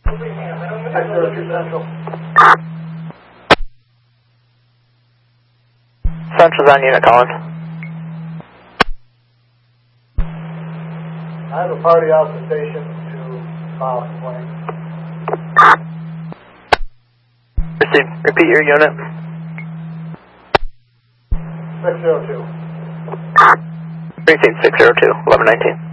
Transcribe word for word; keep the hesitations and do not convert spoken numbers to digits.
six zero two Central. Central's on unit calling. I have a party out at the station to file a complaint. Receive. Repeat your unit. six zero two. Precinct six zero two, eleven nineteen.